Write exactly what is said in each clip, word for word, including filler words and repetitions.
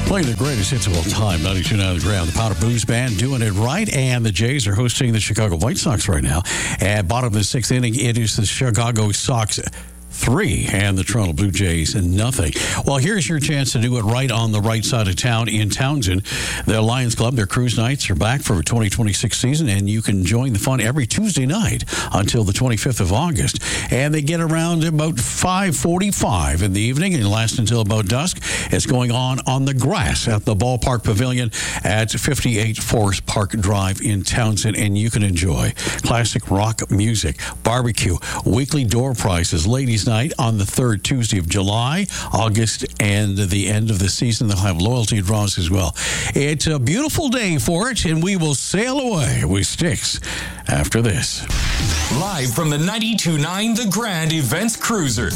Playing the greatest hits of all time, ninety-two point nine The Ground. The Powder Blues Band doing it right, and the Jays are hosting the Chicago White Sox right now. At bottom of the sixth inning, it is the Chicago Sox three and the Toronto Blue Jays nothing. Well, here's your chance to do it right on the right side of town in Townsend. The Lions Club, their cruise nights are back for the twenty twenty-six season, and you can join the fun every Tuesday night until the twenty-fifth of August. And they get around about five forty-five in the evening and last until about dusk. It's going on on the grass at the Ballpark Pavilion at fifty-eight Forest Park Drive in Townsend, and you can enjoy classic rock music, barbecue, weekly door prizes, ladies' night on the third Tuesday of July, August, and the end of the season. They'll have loyalty draws as well. It's a beautiful day for it, and we will sail away with Styx after this. Live from the ninety-two point nine The Grand Events Cruiser.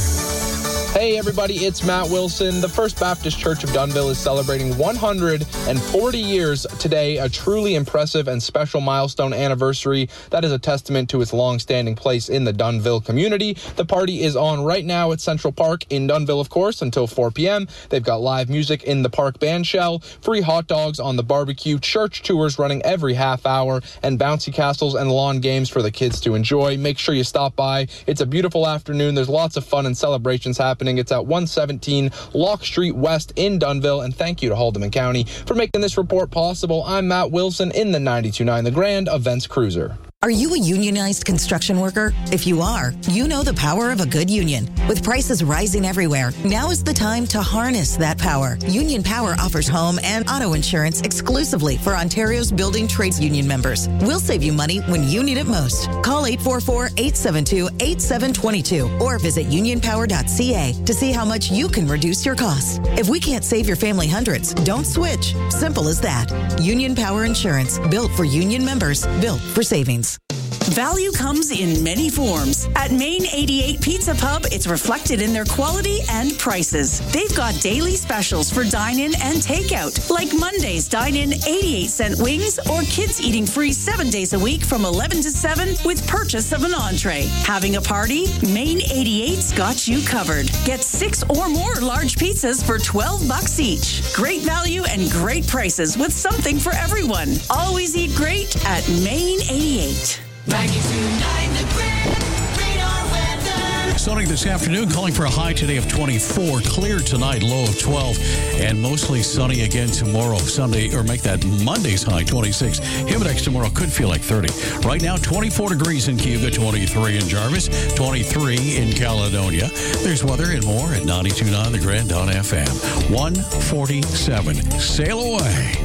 Hey everybody, it's Matt Wilson. The First Baptist Church of Dunnville is celebrating one hundred forty years today, a truly impressive and special milestone anniversary that is a testament to its long-standing place in the Dunnville community. The party is on right now at Central Park in Dunnville, of course, until four p.m. They've got live music in the park band shell, free hot dogs on the barbecue, church tours running every half hour, and bouncy castles and lawn games for the kids to enjoy. Make sure you stop by. It's a beautiful afternoon. There's lots of fun and celebrations happening. It's at one seventeen Locke Street West in Dunnville, and thank you to Haldeman County for making this report possible. I'm Matt Wilson in the ninety-two point nine The Grand Events Cruiser. Are you a unionized construction worker? If you are, you know the power of a good union. With prices rising everywhere, now is the time to harness that power. Union Power offers home and auto insurance exclusively for Ontario's building trades union members. We'll save you money when you need it most. Call eight four four, eight seven two, eight seven two two or visit union power dot c a to see how much you can reduce your costs. If we can't save your family hundreds, don't switch. Simple as that. Union Power Insurance, built for union members, built for savings. Value comes in many forms. At Main eighty-eight Pizza Pub, it's reflected in their quality and prices. They've got daily specials for dine-in and takeout, like Monday's dine-in eighty-eight cent wings or kids eating free seven days a week from eleven to seven with purchase of an entree. Having a party? Main eighty-eight's got you covered. Get six or more large pizzas for twelve bucks each. Great value and great prices with something for everyone. Always eat great at Main eighty-eight. ninety-two point nine The Grand Radar Weather. Sunny this afternoon, calling for a high today of twenty-four. Clear tonight, low of twelve. And mostly sunny again tomorrow. Sunday, or make that Monday's high, twenty-six. Humidex tomorrow could feel like thirty. Right now, twenty-four degrees in Cayuga, twenty-three in Jarvis, twenty-three in Caledonia. There's weather and more at ninety-two point nine The Grand on F M. one forty-seven. Sail away.